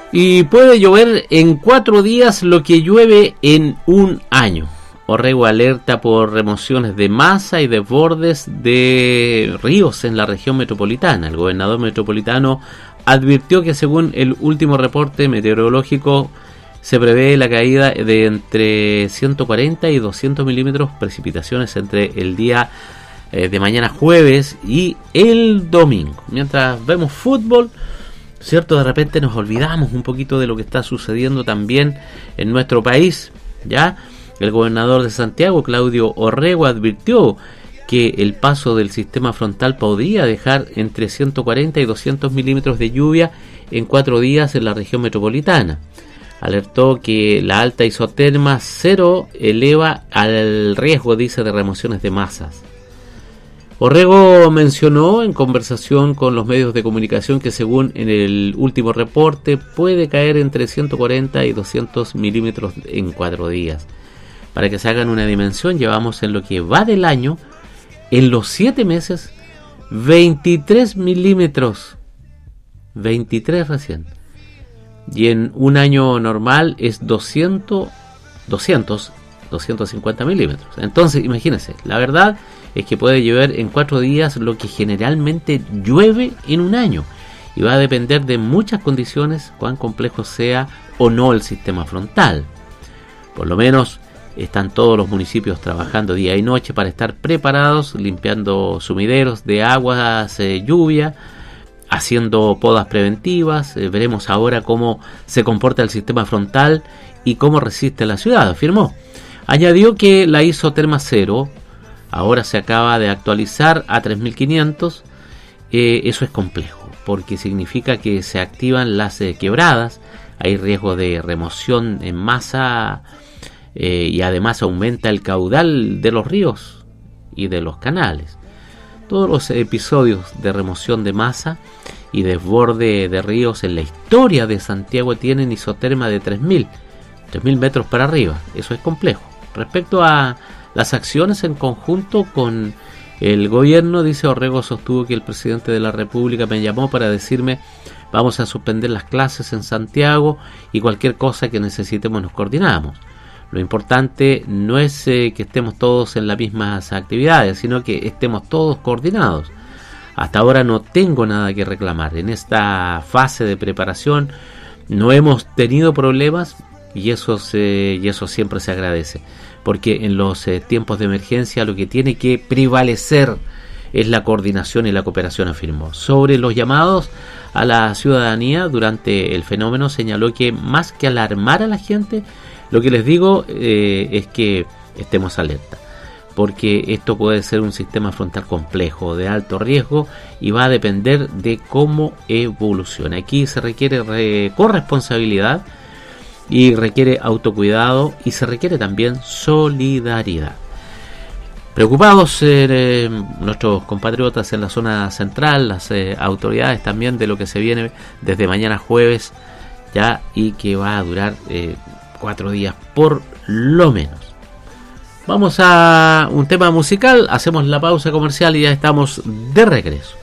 Y puede llover en 4 días lo que llueve en un año. Orrego alerta por remociones de masa y desbordes de ríos en la región metropolitana. El gobernador metropolitano advirtió que según el último reporte meteorológico se prevé la caída de entre 140 y 200 milímetros precipitaciones entre el día de mañana jueves y el domingo. Mientras vemos fútbol, ¿cierto? De repente nos olvidamos un poquito de lo que está sucediendo también en nuestro país, ¿ya? El gobernador de Santiago, Claudio Orrego, advirtió que el paso del sistema frontal podría dejar entre 140 y 200 milímetros de lluvia en 4 días en la región metropolitana. Alertó que la alta isoterma cero eleva al riesgo, dice, de remociones de masas. Orrego mencionó en conversación con los medios de comunicación que según en el último reporte puede caer entre 140 y 200 milímetros en 4 días. Para que se hagan una dimensión, llevamos en lo que va del año, en los 7 meses, 23 milímetros. 23 recién. Y en un año normal es 250 milímetros. Entonces, imagínense, la verdad es que puede llover en 4 días lo que generalmente llueve en un año. Y va a depender de muchas condiciones, cuán complejo sea o no el sistema frontal. Por lo menos están todos los municipios trabajando día y noche para estar preparados, limpiando sumideros de aguas, lluvia, haciendo podas preventivas. Veremos ahora cómo se comporta el sistema frontal y cómo resiste la ciudad, afirmó. Añadió que la isoterma cero ahora se acaba de actualizar a 3500. Eso es complejo, porque significa que se activan las quebradas, hay riesgo de remoción en masa, y además aumenta el caudal de los ríos y de los canales. Todos los episodios de remoción de masa y desborde de ríos en la historia de Santiago tienen isoterma de 3000 metros para arriba. Eso es complejo. Respecto a las acciones en conjunto con el gobierno, dice Orrego, sostuvo que el presidente de la República me llamó para decirme: vamos a suspender las clases en Santiago y cualquier cosa que necesitemos nos coordinamos. Lo importante no es que estemos todos en las mismas actividades, sino que estemos todos coordinados. Hasta ahora no tengo nada que reclamar. En esta fase de preparación no hemos tenido problemas y eso siempre se agradece. Porque en los tiempos de emergencia lo que tiene que prevalecer es la coordinación y la cooperación, afirmó. Sobre los llamados a la ciudadanía durante el fenómeno, señaló que más que alarmar a la gente, lo que les digo es que estemos alerta, porque esto puede ser un sistema frontal complejo, de alto riesgo, y va a depender de cómo evolucione. Aquí se requiere corresponsabilidad y requiere autocuidado y se requiere también solidaridad. Preocupados nuestros compatriotas en la zona central, las autoridades también de lo que se viene desde mañana jueves ya, y que va a durar 4 días por lo menos. Vamos a un tema musical, hacemos la pausa comercial y ya estamos de regreso.